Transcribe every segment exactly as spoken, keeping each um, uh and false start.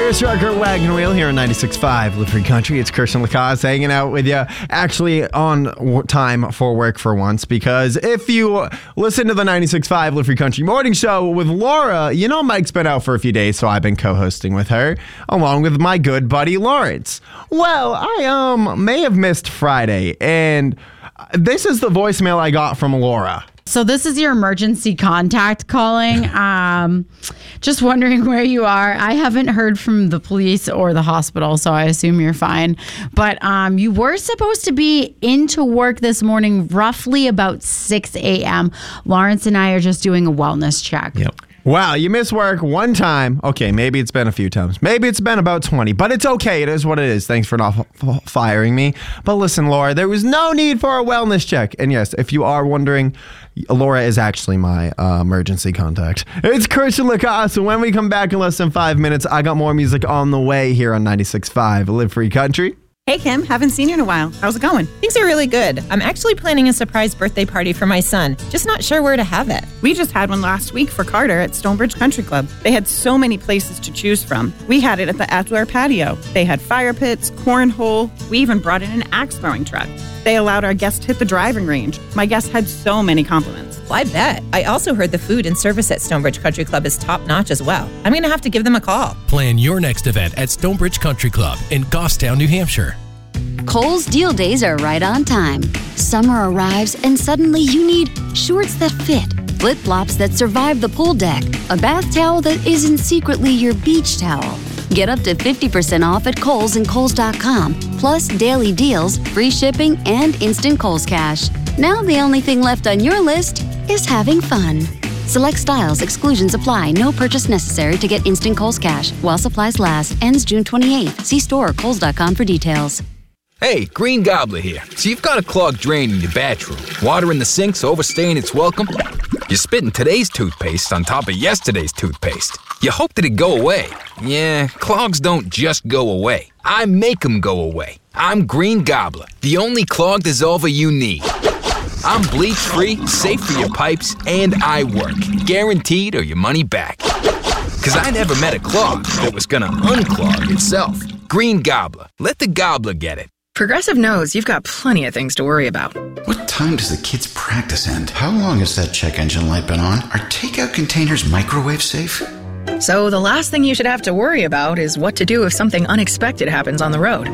Chris Rucker, Wagon Wheel here on ninety-six point five Live Free Country. It's Kirsten Lacoste hanging out with you, actually on w- time for work for once, because if you listen to the ninety-six point five Live Free Country morning show with Laura, you know Mike's been out for a few days, so I've been co-hosting with her, along with my good buddy Lawrence. Well, I um may have missed Friday, and this is the voicemail I got from Laura. So this is your emergency contact calling. Um, just wondering where you are. I haven't heard from the police or the hospital, so I assume you're fine. But um, you were supposed to be into work this morning, roughly about six a.m. Lawrence and I are just doing a wellness check. Yep. Wow, you missed work one time. Okay, maybe it's been a few times. Maybe it's been about twenty, but it's okay. It is what it is. Thanks for not f- firing me. But listen, Laura, there was no need for a wellness check. And yes, if you are wondering, Laura is actually my uh, emergency contact. It's Christian Lacoste. So when we come back in less than five minutes, I got more music on the way here on ninety-six point five Live Free Country. Hey, Kim. Haven't seen you in a while. How's it going? Things are really good. I'm actually planning a surprise birthday party for my son. Just not sure where to have it. We just had one last week for Carter at Stonebridge Country Club. They had so many places to choose from. We had it at the Atware patio. They had fire pits, cornhole. We even brought in an axe throwing truck. They allowed our guests to hit the driving range. My guests had so many compliments. Well, I bet. I also heard the food and service at Stonebridge Country Club is top-notch as well. I'm going to have to give them a call. Plan your next event at Stonebridge Country Club in Goffstown, New Hampshire. Kohl's deal days are right on time. Summer arrives and suddenly you need shorts that fit, flip-flops that survive the pool deck, a bath towel that isn't secretly your beach towel. Get up to fifty percent off at Kohl's and Kohl's dot com, plus daily deals, free shipping, and instant Kohl's Cash. Now the only thing left on your list is having fun. Select styles, exclusions apply. No purchase necessary to get instant Kohl's Cash. While supplies last. Ends June twenty-eighth. See store or Kohl's dot com for details. Hey, Green Gobbler here. So you've got a clogged drain in your bathroom. Water in the sink's overstaying its welcome. You're spitting today's toothpaste on top of yesterday's toothpaste. You hoped it'd go away. Yeah, clogs don't just go away. I make them go away. I'm Green Gobbler, the only clog dissolver you need. I'm bleach-free, safe for your pipes, and I work. Guaranteed or your money back. Because I never met a clog that was gonna unclog itself. Green Gobbler. Let the gobbler get it. Progressive knows you've got plenty of things to worry about. What time does the kids' practice end? How long has that check engine light been on? Are takeout containers microwave safe? So the last thing you should have to worry about is what to do if something unexpected happens on the road.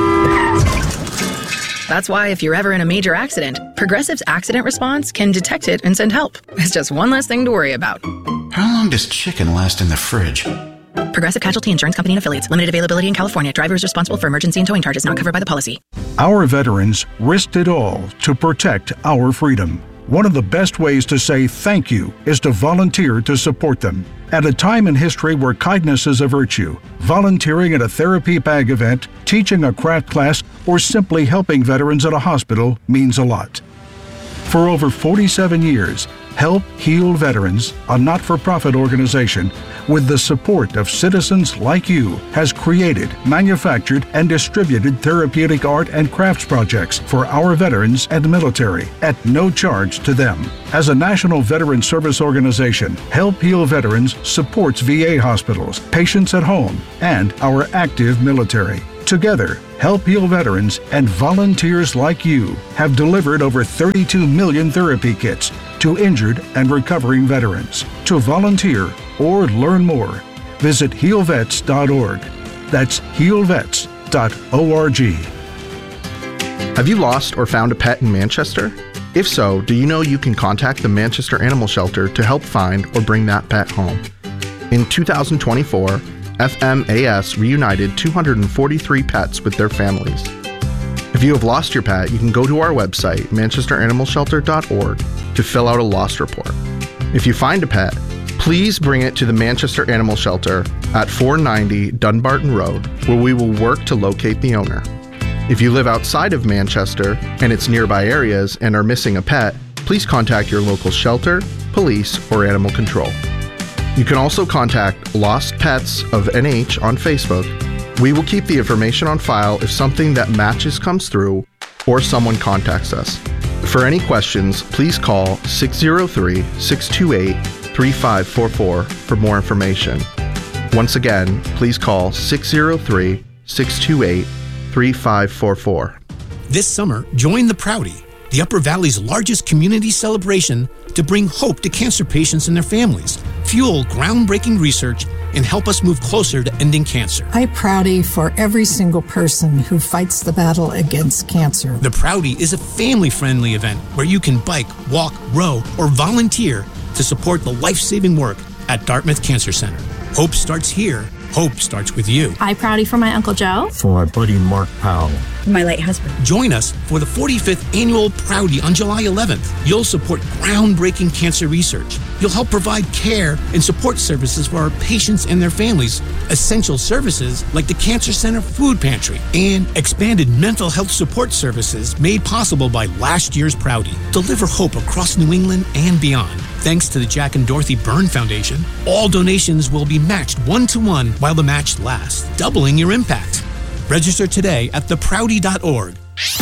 That's why if you're ever in a major accident, Progressive's accident response can detect it and send help. It's just one less thing to worry about. How long does chicken last in the fridge? Progressive Casualty Insurance Company and Affiliates. Limited availability in California. Driver is responsible for emergency and towing charges not covered by the policy. Our veterans risked it all to protect our freedom. One of the best ways to say thank you is to volunteer to support them. At a time in history where kindness is a virtue, volunteering at a therapy bag event, teaching a craft class, or simply helping veterans at a hospital means a lot. For over forty-seven years, Help Heal Veterans, a not-for-profit organization, with the support of citizens like you, has created, manufactured, and distributed therapeutic art and crafts projects for our veterans and military at no charge to them. As a national veteran service organization, Help Heal Veterans supports V A hospitals, patients at home, and our active military. Together, Help Heal Veterans and volunteers like you have delivered over thirty-two million therapy kits to injured and recovering veterans. To volunteer or learn more, visit heal vets dot org. That's heal vets dot org. Have you lost or found a pet in Manchester? If so, do you know you can contact the Manchester Animal Shelter to help find or bring that pet home? In two thousand twenty-four, F M A S reunited two hundred forty-three pets with their families. If you have lost your pet, you can go to our website, manchester animal shelter dot org, to fill out a lost report. If you find a pet, please bring it to the Manchester Animal Shelter at four ninety Dunbarton Road, where we will work to locate the owner. If you live outside of Manchester and its nearby areas and are missing a pet, please contact your local shelter, police, or animal control. You can also contact Lost Pets of N H on Facebook. We will keep the information on file if something that matches comes through or someone contacts us. For any questions, please call six oh three, six two eight, three five four four for more information. Once again, please call six oh three, six two eight, three five four four. This summer, join the Proudy, the Upper Valley's largest community celebration to bring hope to cancer patients and their families, fuel groundbreaking research, and help us move closer to ending cancer. I Proudy for every single person who fights the battle against cancer. The Proudy is a family-friendly event where you can bike, walk, row, or volunteer to support the life-saving work at Dartmouth Cancer Center. Hope starts here. Hope starts with you. I Proudy for my Uncle Joe. For my buddy Mark Powell. My late husband. Join us for the forty-fifth Annual Proudy on July eleventh. You'll support groundbreaking cancer research. You'll help provide care and support services for our patients and their families, essential services like the Cancer Center Food Pantry, and expanded mental health support services made possible by last year's Proudy. Deliver hope across New England and beyond. Thanks to the Jack and Dorothy Byrne Foundation, all donations will be matched one-to-one while the match lasts, doubling your impact. Register today at the proudy dot org.